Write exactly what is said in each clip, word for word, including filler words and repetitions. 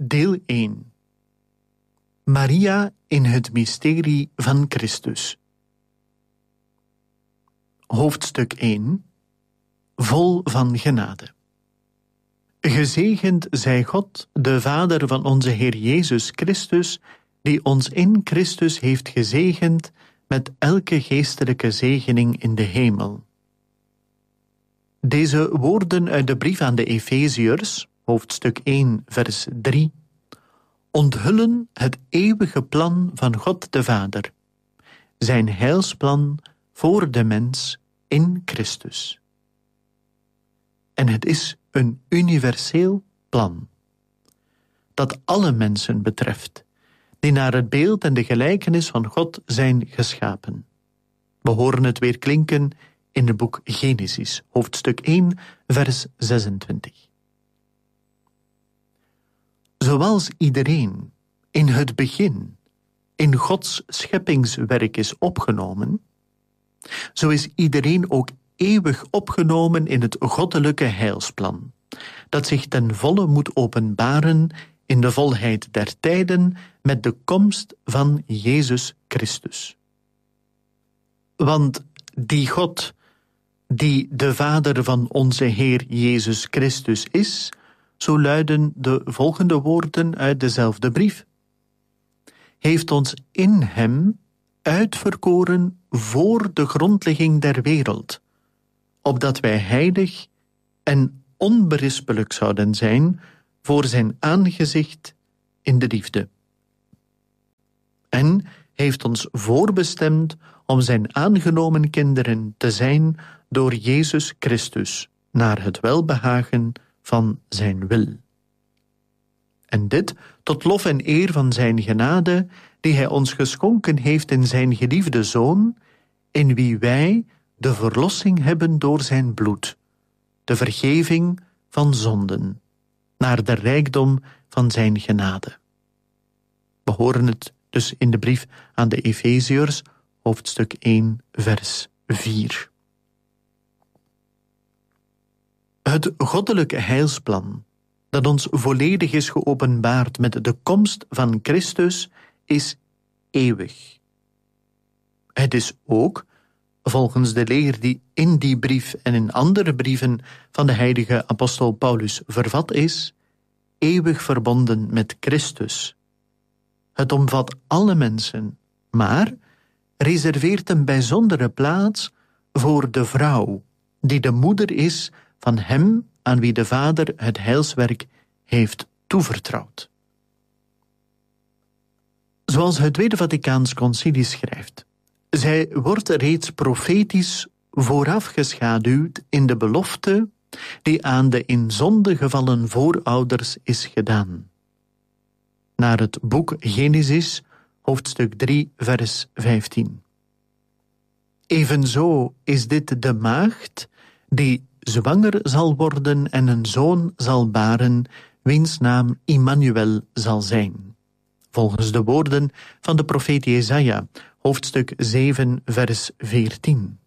Deel één. Maria in het mysterie van Christus. Hoofdstuk één. Vol van genade. Gezegend zij God, de Vader van onze Heer Jezus Christus, die ons in Christus heeft gezegend met elke geestelijke zegening in de hemel. Deze woorden uit de brief aan de Efeziërs, hoofdstuk één, vers drie, onthullen het eeuwige plan van God de Vader, zijn heilsplan voor de mens in Christus. En het is een universeel plan, dat alle mensen betreft, die naar het beeld en de gelijkenis van God zijn geschapen. We horen het weer klinken in het boek Genesis, hoofdstuk één, vers zesentwintig. Zoals iedereen in het begin in Gods scheppingswerk is opgenomen, zo is iedereen ook eeuwig opgenomen in het goddelijke heilsplan, dat zich ten volle moet openbaren in de volheid der tijden met de komst van Jezus Christus. Want die God, die de Vader van onze Heer Jezus Christus is, zo luiden de volgende woorden uit dezelfde brief, heeft ons in hem uitverkoren voor de grondlegging der wereld, opdat wij heilig en onberispelijk zouden zijn voor zijn aangezicht in de liefde. En heeft ons voorbestemd om zijn aangenomen kinderen te zijn door Jezus Christus, naar het welbehagen van zijn wil. En dit tot lof en eer van zijn genade, die hij ons geschonken heeft in zijn geliefde Zoon, in wie wij de verlossing hebben door zijn bloed, de vergeving van zonden, naar de rijkdom van zijn genade. We horen het dus in de brief aan de Efeziërs, hoofdstuk één, vers vier. Het goddelijke heilsplan, dat ons volledig is geopenbaard met de komst van Christus, is eeuwig. Het is ook, volgens de leer die in die brief en in andere brieven van de heilige apostel Paulus vervat is, eeuwig verbonden met Christus. Het omvat alle mensen, maar reserveert een bijzondere plaats voor de vrouw, die de moeder is van hem aan wie de Vader het heilswerk heeft toevertrouwd. Zoals het Tweede Vaticaans Concilie schrijft, zij wordt reeds profetisch voorafgeschaduwd in de belofte die aan de in zonde gevallen voorouders is gedaan. Naar het boek Genesis, hoofdstuk drie, vers vijftien. Evenzo is dit de maagd die zwanger zal worden en een zoon zal baren, wiens naam Immanuel zal zijn. Volgens de woorden van de profeet Jesaja, hoofdstuk zeven, vers veertien.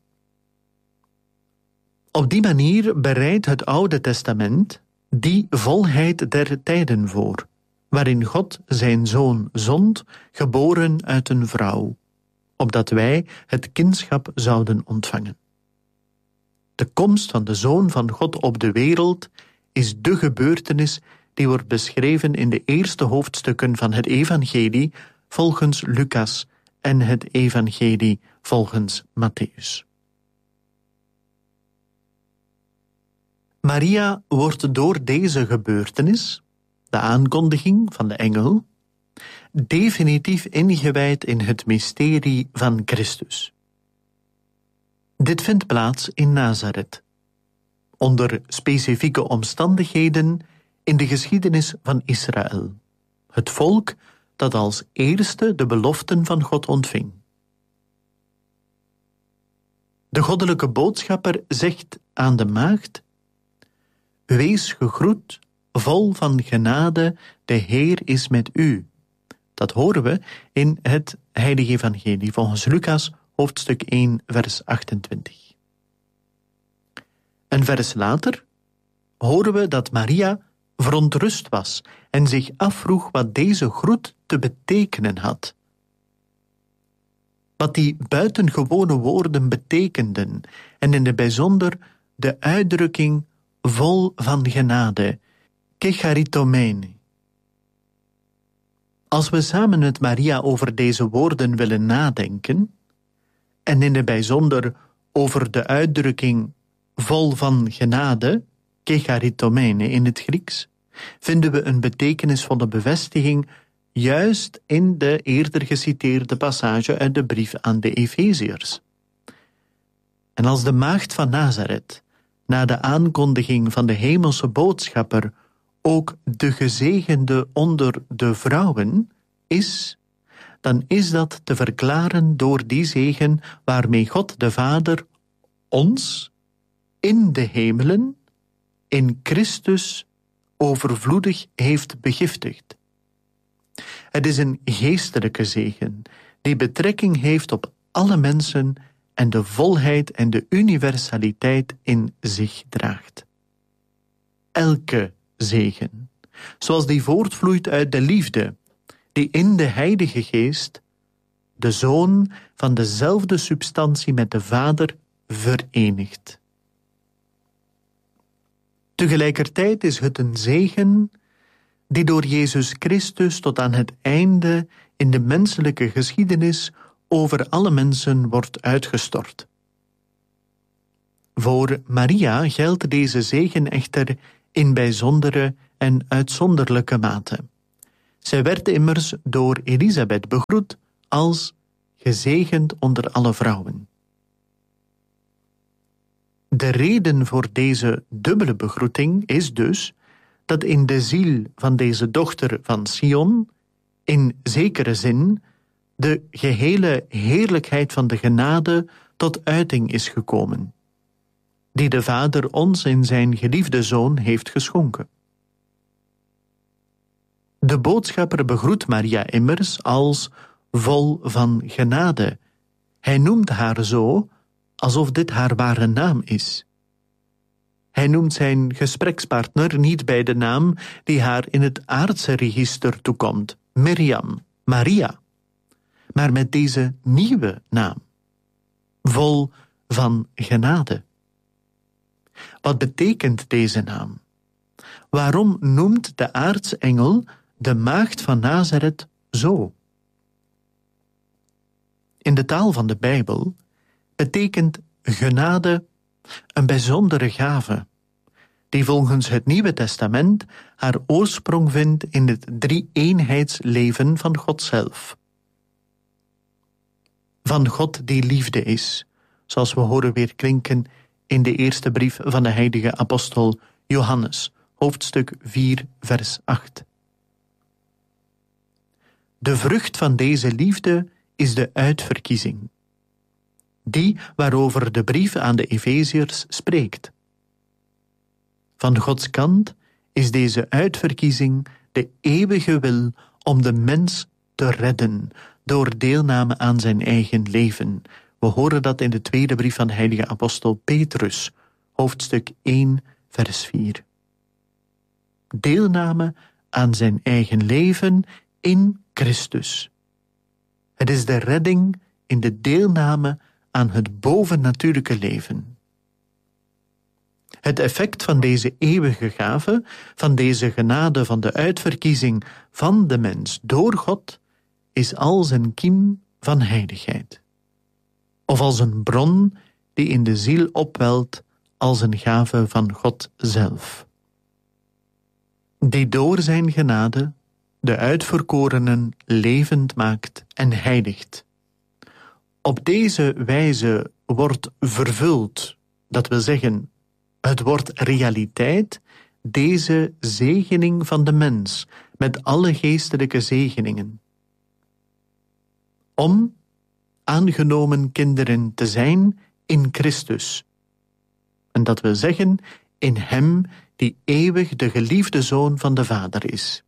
Op die manier bereidt het Oude Testament die volheid der tijden voor, waarin God zijn zoon zond, geboren uit een vrouw, opdat wij het kindschap zouden ontvangen. De komst van de Zoon van God op de wereld is de gebeurtenis die wordt beschreven in de eerste hoofdstukken van het Evangelie volgens Lucas en het Evangelie volgens Mattheüs. Maria wordt door deze gebeurtenis, de aankondiging van de engel, definitief ingewijd in het mysterie van Christus. Dit vindt plaats in Nazareth, onder specifieke omstandigheden in de geschiedenis van Israël, het volk dat als eerste de beloften van God ontving. De goddelijke boodschapper zegt aan de maagd: wees gegroet, vol van genade, de Heer is met u. Dat horen we in het heilige evangelie volgens Lucas, hoofdstuk één, vers achtentwintig. Een vers later horen we dat Maria verontrust was en zich afvroeg wat deze groet te betekenen had. Wat die buitengewone woorden betekenden en in het bijzonder de uitdrukking vol van genade, kecharitomene. Als we samen met Maria over deze woorden willen nadenken, en in het bijzonder over de uitdrukking vol van genade, kecharitomene in het Grieks, vinden we een betekenisvolle bevestiging juist in de eerder geciteerde passage uit de brief aan de Efeziërs. En als de maagd van Nazareth, na de aankondiging van de hemelse boodschapper, ook de gezegende onder de vrouwen is, dan is dat te verklaren door die zegen waarmee God de Vader ons in de hemelen, in Christus, overvloedig heeft begiftigd. Het is een geestelijke zegen die betrekking heeft op alle mensen en de volheid en de universaliteit in zich draagt. Elke zegen, zoals die voortvloeit uit de liefde, die in de Heilige Geest, de Zoon van dezelfde substantie met de Vader, verenigt. Tegelijkertijd is het een zegen die door Jezus Christus tot aan het einde in de menselijke geschiedenis over alle mensen wordt uitgestort. Voor Maria geldt deze zegen echter in bijzondere en uitzonderlijke mate. Zij werd immers door Elisabeth begroet als gezegend onder alle vrouwen. De reden voor deze dubbele begroeting is dus dat in de ziel van deze dochter van Sion, in zekere zin, de gehele heerlijkheid van de genade tot uiting is gekomen, die de Vader ons in zijn geliefde Zoon heeft geschonken. De boodschapper begroet Maria immers als vol van genade. Hij noemt haar zo, alsof dit haar ware naam is. Hij noemt zijn gesprekspartner niet bij de naam die haar in het aardse register toekomt, Miriam, Maria, maar met deze nieuwe naam, vol van genade. Wat betekent deze naam? Waarom noemt de aartsengel de maagd van Nazareth zo? In de taal van de Bijbel betekent genade een bijzondere gave, die volgens het Nieuwe Testament haar oorsprong vindt in het drie-eenheidsleven van God zelf. Van God die liefde is, zoals we horen weer klinken in de eerste brief van de heilige apostel Johannes, hoofdstuk vier, vers acht. De vrucht van deze liefde is de uitverkiezing, die waarover de brief aan de Efeziërs spreekt. Van Gods kant is deze uitverkiezing de eeuwige wil om de mens te redden door deelname aan zijn eigen leven. We horen dat in de tweede brief van de heilige apostel Petrus, hoofdstuk één, vers vier. Deelname aan zijn eigen leven in Christus. Het is de redding in de deelname aan het bovennatuurlijke leven. Het effect van deze eeuwige gave, van deze genade van de uitverkiezing van de mens door God, is als een kiem van heiligheid. Of als een bron die in de ziel opwelt als een gave van God zelf. Die door zijn genade de uitverkorenen levend maakt en heiligt. Op deze wijze wordt vervuld, dat wil zeggen, het wordt realiteit, deze zegening van de mens met alle geestelijke zegeningen. Om aangenomen kinderen te zijn in Christus. En dat wil zeggen, in hem die eeuwig de geliefde Zoon van de Vader is.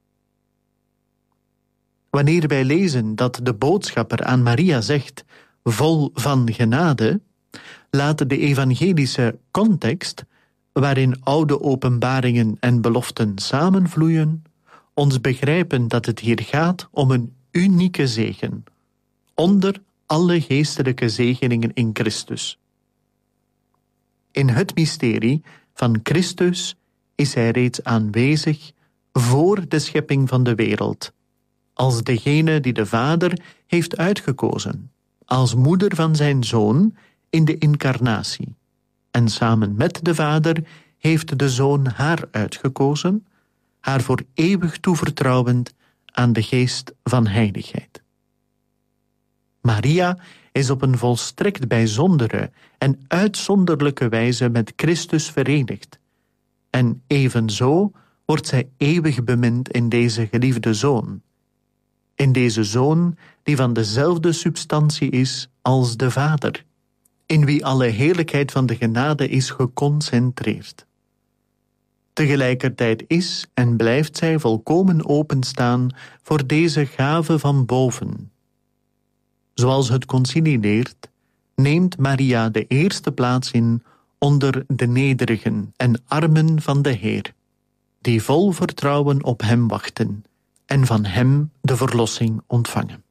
Wanneer wij lezen dat de boodschapper aan Maria zegt, vol van genade, laat de evangelische context waarin oude openbaringen en beloften samenvloeien, ons begrijpen dat het hier gaat om een unieke zegen, onder alle geestelijke zegeningen in Christus. In het mysterie van Christus is hij reeds aanwezig voor de schepping van de wereld, als degene die de Vader heeft uitgekozen, als moeder van zijn Zoon in de incarnatie. En samen met de Vader heeft de Zoon haar uitgekozen, haar voor eeuwig toevertrouwend aan de geest van heiligheid. Maria is op een volstrekt bijzondere en uitzonderlijke wijze met Christus verenigd. En evenzo wordt zij eeuwig bemind in deze geliefde Zoon. In deze Zoon die van dezelfde substantie is als de Vader, in wie alle heerlijkheid van de genade is geconcentreerd. Tegelijkertijd is en blijft zij volkomen openstaan voor deze gave van boven. Zoals het concilie leert, neemt Maria de eerste plaats in onder de nederigen en armen van de Heer, die vol vertrouwen op hem wachten en van hem de verlossing ontvangen.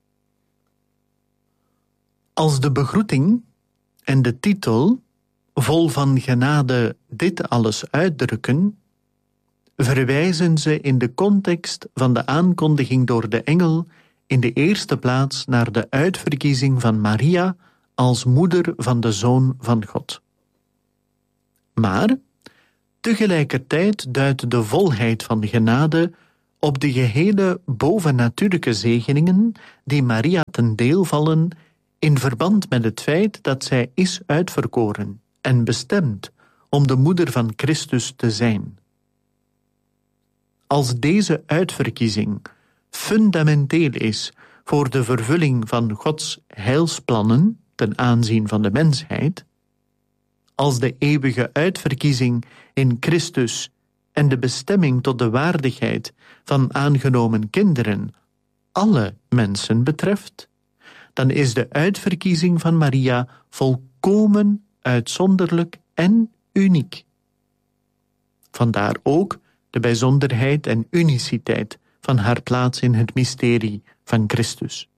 Als de begroeting en de titel vol van genade dit alles uitdrukken, verwijzen ze in de context van de aankondiging door de engel in de eerste plaats naar de uitverkiezing van Maria als moeder van de Zoon van God. Maar tegelijkertijd duidt de volheid van genade op de gehele bovennatuurlijke zegeningen die Maria ten deel vallen in verband met het feit dat zij is uitverkoren en bestemd om de moeder van Christus te zijn. Als deze uitverkiezing fundamenteel is voor de vervulling van Gods heilsplannen ten aanzien van de mensheid, als de eeuwige uitverkiezing in Christus en de bestemming tot de waardigheid van aangenomen kinderen alle mensen betreft, dan is de uitverkiezing van Maria volkomen uitzonderlijk en uniek. Vandaar ook de bijzonderheid en uniciteit van haar plaats in het mysterie van Christus.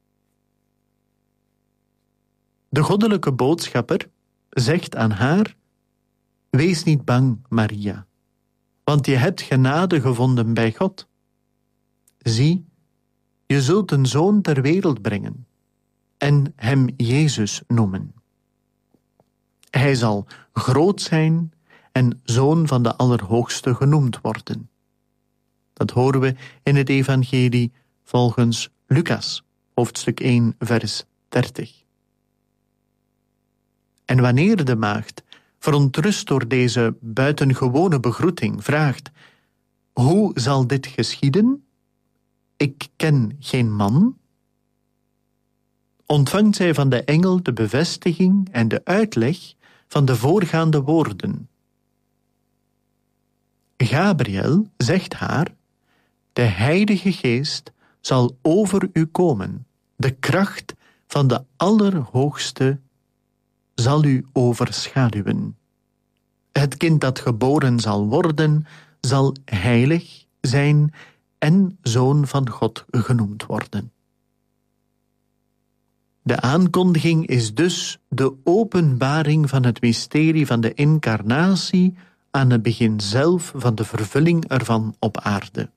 De goddelijke boodschapper zegt aan haar: wees niet bang, Maria, want je hebt genade gevonden bij God. Zie, je zult een zoon ter wereld brengen en hem Jezus noemen. Hij zal groot zijn en Zoon van de Allerhoogste genoemd worden. Dat horen we in het evangelie volgens Lucas, hoofdstuk één, vers dertig. En wanneer de maagd, verontrust door deze buitengewone begroeting, vraagt: hoe zal dit geschieden? Ik ken geen man. Ontvangt zij van de engel de bevestiging en de uitleg van de voorgaande woorden. Gabriel zegt haar: de Heilige Geest zal over u komen, de kracht van de Allerhoogste zal u overschaduwen. Het kind dat geboren zal worden, zal heilig zijn en Zoon van God genoemd worden. De aankondiging is dus de openbaring van het mysterie van de incarnatie aan het begin zelf van de vervulling ervan op aarde.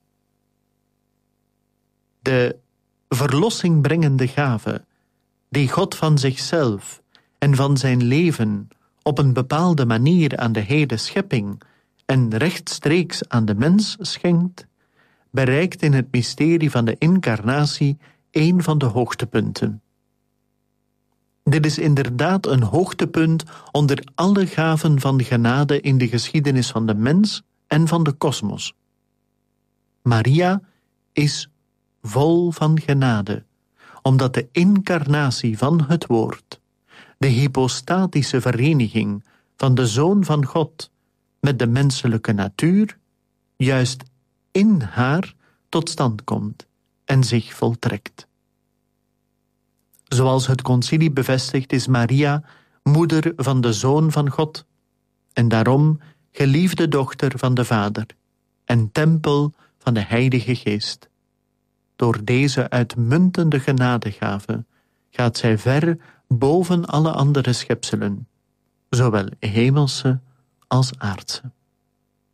De verlossingbrengende gave, die God van zichzelf en van zijn leven op een bepaalde manier aan de hele schepping en rechtstreeks aan de mens schenkt, bereikt in het mysterie van de incarnatie een van de hoogtepunten. Dit is inderdaad een hoogtepunt onder alle gaven van genade in de geschiedenis van de mens en van de kosmos. Maria is vol van genade, omdat de incarnatie van het woord, de hypostatische vereniging van de Zoon van God met de menselijke natuur, juist in haar tot stand komt en zich voltrekt. Zoals het concilie bevestigt, is Maria moeder van de Zoon van God en daarom geliefde dochter van de Vader en tempel van de Heilige Geest. Door deze uitmuntende genadegave gaat zij ver boven alle andere schepselen, zowel hemelse als aardse.